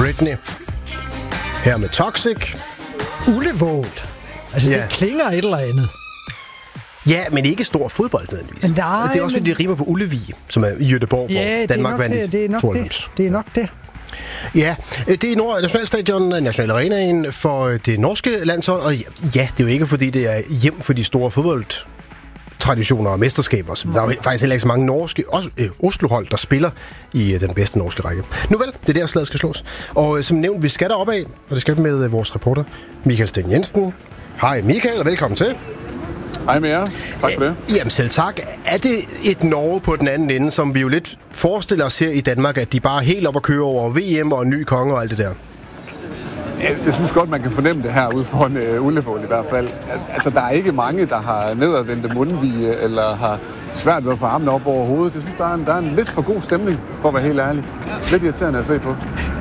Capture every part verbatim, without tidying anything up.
Britney. Her med Toxic. Ullevål. Altså, ja. Det klinger et eller andet. Ja, men ikke stor fodbold nødvendigvis. Nej, det er også, fordi men... det rimer på Ullevi, som er i Göteborg, ja, hvor Danmark vandt i det er nok tooghalvfems. Det. det er nok det. Ja, det er Nord Nationalstadion, National Arenaen for det norske landshold, og ja, det er jo ikke, fordi det er hjem for de store fodboldtraditioner og mesterskaber. Så der er jo faktisk heller ikke så mange norske, også øh, Oslo-hold, der spiller i øh, den bedste norske række. Nu vel, det er der, slaget skal slås. Og øh, som nævnt, vi skal deroppe af, og det skal med øh, vores reporter, Michael Sten Jensen. Hej Michael, og velkommen til. Hej med jer. Tak for det. Jamen selv tak. Er det et Norge på den anden ende, som vi jo lidt forestiller os her i Danmark, at de bare er helt op at køre over V M og en ny konge og alt det der? Jeg synes godt, man kan fornemme det her ude foran uh, Ullevål i hvert fald. Altså, der er ikke mange, der har nedadvendte mundvige eller har svært ved at få armene op over hovedet. Jeg synes, der er, en, der er en lidt for god stemning, for at være helt ærlig. Lidt irriterende at se på.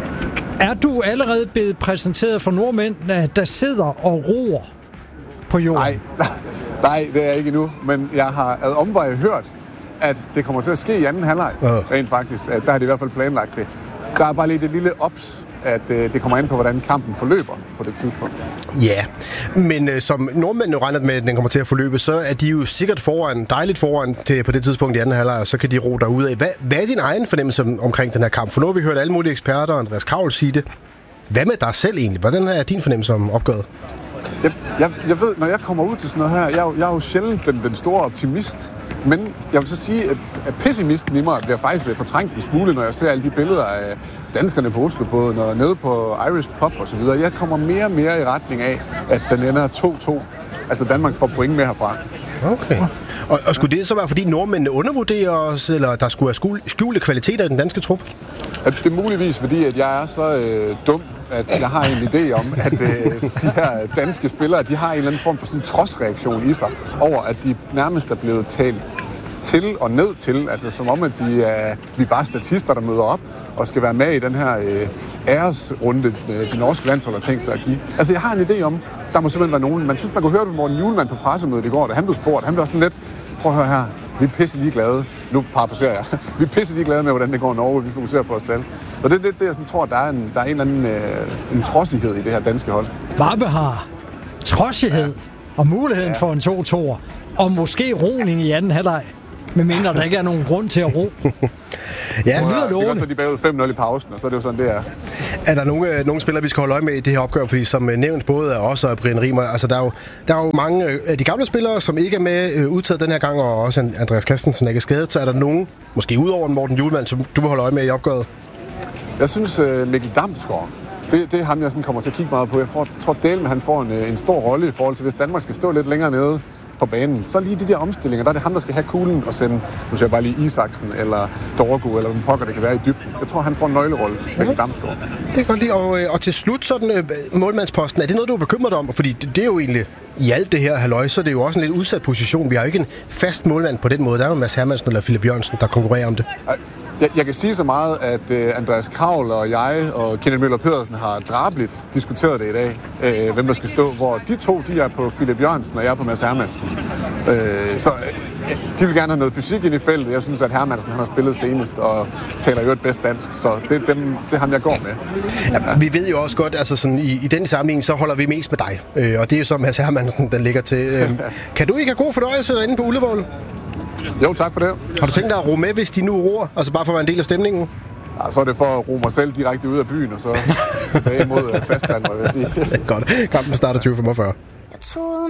Er du allerede blevet præsenteret for nordmænd, der sidder og roer på jorden? Nej, nej, det er jeg ikke endnu. Men jeg har ad omveje hørt, at det kommer til at ske i anden halvleg. Uh. Rent faktisk. Der har de i hvert fald planlagt det. Der er bare lige det lille ops, at øh, det kommer an på, hvordan kampen forløber på det tidspunkt. Ja, men øh, som nordmændene regner med, at den kommer til at forløbe, så er de jo sikkert foran, dejligt foran til, på det tidspunkt i anden halvleg, og så kan de ro derud af. Hvad, hvad er din egen fornemmelse omkring den her kamp? For nu har vi hørt alle mulige eksperter, Andreas Kravl sige det. Hvad med dig selv egentlig? Hvordan er din fornemmelse om opgøret? Jeg, jeg, jeg ved, når jeg kommer ud til sådan noget her, jeg, jeg er jo sjældent den, den store optimist. Men jeg vil så sige, at, at pessimisten i mig bliver faktisk fortrængt en smule, når jeg ser alle de billeder af danskerne på Oslobåden og nede på Irish Pub og så videre. Jeg kommer mere og mere i retning af, at den ender to to. Altså Danmark får point med herfra. Okay. Og, og skulle det så være, fordi nordmændene undervurderer os, eller der skulle være skjulte kvaliteter i den danske trup? At det er muligvis, fordi at jeg er så øh, dum, at jeg har en idé om, at øh, de her danske spillere, de har en eller anden form for sådan en trodsreaktion i sig, over at de nærmest er blevet talt til og ned til, altså som om, at de er, vi er bare statister, der møder op og skal være med i den her øh, æresrunde, øh, de norske landshold har tænkt sig at give. Altså jeg har en idé om, der må simpelthen være nogen, man synes, man kunne høre det Morten Hjulmand på pressemødet i går, da han blev spurgt, han blev sådan lidt, prøv at høre her, vi er pisse ligeglade, nu parafraserer jeg, vi er pisse ligeglade med, hvordan det går i Norge, vi fokuserer på os selv. Og det er det, det, jeg sådan tror, at der er en, der er en eller anden øh, en trodsighed i det her danske hold. Varbe har trodsighed ja. og muligheden ja. for en to to og måske roning i anden halvleg. Men mindre der ikke er nogen grund til at ro. Ja, det lyder lovende. Det er også, de bagud fem nul i pausen, og så er det jo sådan, det er. Er der nogle, øh, nogle spillere, vi skal holde øje med i det her opgør? Fordi som øh, nævnt, både af os og Brian Rimer, altså der er jo, der er jo mange af øh, de gamle spillere, som ikke er med øh, udtaget den her gang, og også Andreas Christensen er ikke skadet. Så er der nogen, måske udover Morten Hjulmand, som du vil holde øje med i opgøret? Jeg synes, øh, Mikkel Damsgaard, det, det er ham, jeg sådan kommer til at kigge meget på. Jeg tror, tror Dalen, han får en, en stor rolle i forhold til, hvis Danmark skal stå lidt længere nede på banen. Så lige de der omstillinger, der er det ham, der skal have kuglen og sende, nu siger jeg bare lige Isaksen, eller Dorgo, eller en pokker, det kan være i dybden. Jeg tror, han får en nøglerolle, Mikkel Damsgaard. Det kan godt lide. Og, og til slut, sådan øh, målmandsposten, er det noget, du er bekymret om? Fordi det, det er jo egentlig, i alt det her halløj, så det er jo også en lidt udsat position. Vi har jo ikke en fast målmand på den måde. Der er jo Mads Hermansen eller Philip Jørgensen, der konkurrerer om det. Jeg, jeg kan sige så meget, at uh, Andreas Kravl og jeg og Kenneth Møller Pedersen har drabligt diskuteret det i dag, uh, hvem der skal stå, hvor de to, de er på Philip Jørgensen, og jeg er på Mads Hermansen. Uh, så uh, de vil gerne have noget fysik ind i feltet. Jeg synes, at Hermansen han har spillet senest og taler jo et bedst dansk, så det, dem, det er ham, jeg går med. Ja, vi ved jo også godt, altså sådan, i, i den sammenhæng, så holder vi mest med dig, uh, og det er jo så Mads Hermansen, den ligger til. Uh, kan du ikke have god fornøjelse derinde på Ullevål? Jo, tak for det. Har du tænkt dig at ro med, hvis de nu roer? Altså bare for at være en del af stemningen? Ja, så er det for at ro mig selv direkte ud af byen, og så tilbage mod fastland, må jeg sige. Godt. Kampen starter tyve femogfyrre.